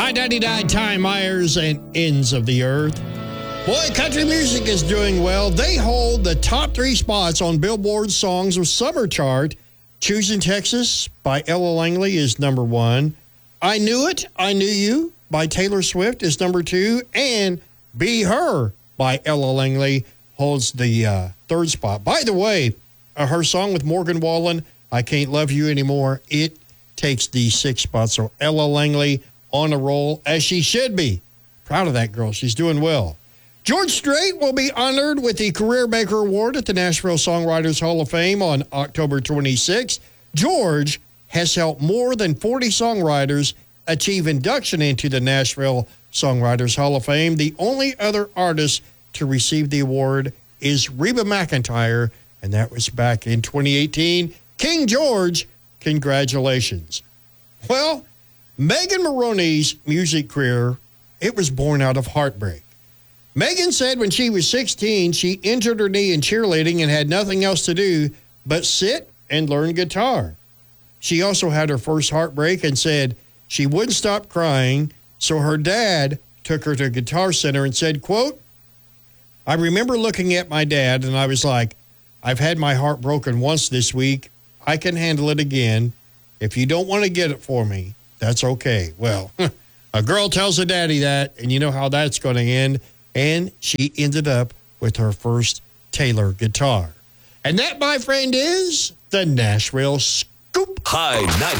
I-99, Ty Myers, and Ends of the Earth. Boy, country music is doing well. They hold the top 3 spots on Billboard Songs of Summer chart. Choosing Texas by Ella Langley is number 1. I Knew It, I Knew You by Taylor Swift is number 2. And Be Her by Ella Langley holds the 3rd spot. By the way, her song with Morgan Wallen, I Can't Love You Anymore, it takes the 6th spot. So Ella Langley on a roll, as she should be. Proud of that girl. She's doing well. George Strait will be honored with the Career Maker Award at the Nashville Songwriters Hall of Fame on October 26. George has helped more than 40 songwriters achieve induction into the Nashville Songwriters Hall of Fame. The only other artist to receive the award is Reba McEntire, and that was back in 2018. King George, congratulations. Well, Megan Moroney's music career, it was born out of heartbreak. Megan said when she was 16, she injured her knee in cheerleading and had nothing else to do but sit and learn guitar. She also had her first heartbreak and said she wouldn't stop crying, so her dad took her to Guitar Center and said, quote, I remember looking at my dad and I was like, I've had my heart broken once this week. I can handle it again. If you don't want to get it for me, that's okay. Well, a girl tells her daddy that, and you know how that's going to end. And she ended up with her first Taylor guitar. And that, my friend, is the Nashville Scoop. High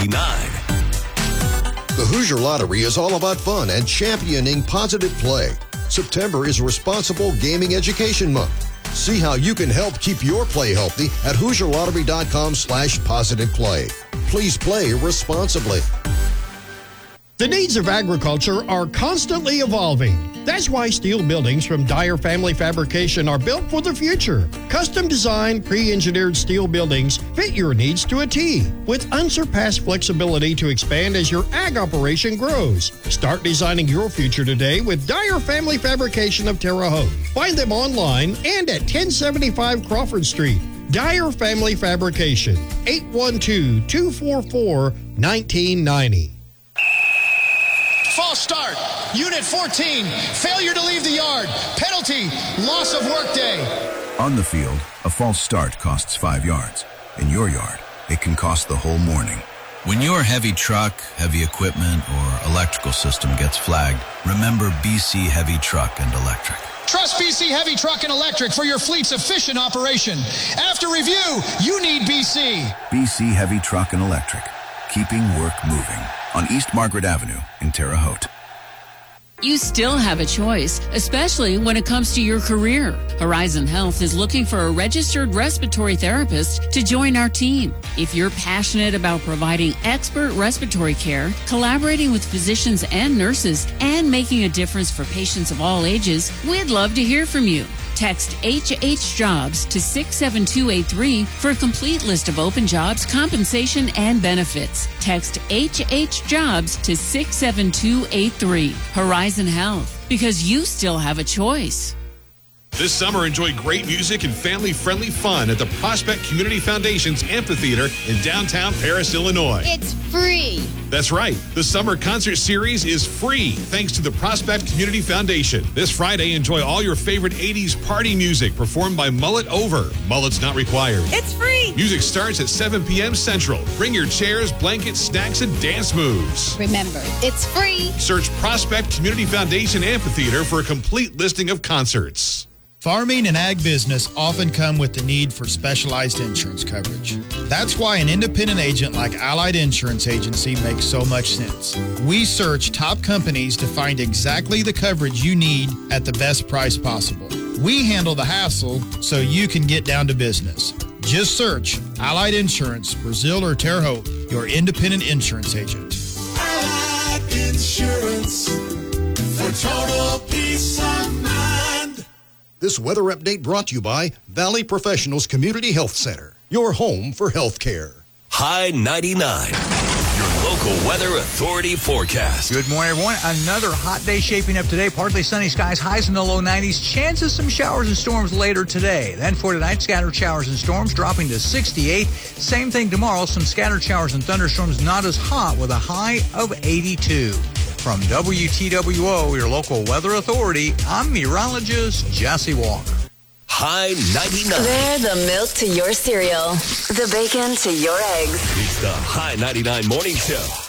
99. The Hoosier Lottery is all about fun and championing positive play. September is Responsible Gaming Education Month. See how you can help keep your play healthy at HoosierLottery.com/positiveplay. Please play responsibly. The needs of agriculture are constantly evolving. That's why steel buildings from Dyer Family Fabrication are built for the future. Custom designed, pre-engineered steel buildings fit your needs to a T, with unsurpassed flexibility to expand as your ag operation grows. Start designing your future today with Dyer Family Fabrication of Terre Haute. Find them online and at 1075 Crawford Street. Dyer Family Fabrication, 812-244-1990. False start. Unit 14. Failure to leave the yard. Penalty. Loss of workday. On the field, a false start costs 5 yards. In your yard, it can cost the whole morning. When your heavy truck, heavy equipment, or electrical system gets flagged, remember BC Heavy Truck and Electric. Trust BC Heavy Truck and Electric for your fleet's efficient operation. After review, you need BC. BC Heavy Truck and Electric. Keeping work moving. On East Margaret Avenue in Terre Haute. You still have a choice, especially when it comes to your career. Horizon Health is looking for a registered respiratory therapist to join our team. If you're passionate about providing expert respiratory care, collaborating with physicians and nurses, and making a difference for patients of all ages, we'd love to hear from you. Text HH Jobs to 67283 for a complete list of open jobs, compensation, and benefits. Text HH Jobs to 67283. Horizon Health, because you still have a choice. This summer, enjoy great music and family-friendly fun at the Prospect Community Foundation's Amphitheater in downtown Paris, Illinois. It's free. That's right. The summer concert series is free thanks to the Prospect Community Foundation. This Friday, enjoy all your favorite 80s party music performed by Mullet Over. Mullet's not required. It's free. Music starts at 7 p.m. Central. Bring your chairs, blankets, snacks, and dance moves. Remember, it's free. Search Prospect Community Foundation Amphitheater for a complete listing of concerts. Farming and ag business often come with the need for specialized insurance coverage. That's why an independent agent like Allied Insurance Agency makes so much sense. We search top companies to find exactly the coverage you need at the best price possible. We handle the hassle so you can get down to business. Just search Allied Insurance, Brazil or Terre Haute, your independent insurance agent. Allied Insurance for total peace of mind. This weather update brought to you by Valley Professionals Community Health Center, your home for health care. High 99. Your local weather authority forecast. Good morning, everyone. Another hot day shaping up today. Partly sunny skies, highs in the low 90s. Chances some showers and storms later today. Then for tonight, scattered showers and storms dropping to 68. Same thing tomorrow. Some scattered showers and thunderstorms, not as hot with a high of 82. From WTWO, your local weather authority, I'm meteorologist Jesse Walker. High 99. They're the milk to your cereal, the bacon to your eggs. It's the High 99 Morning Show.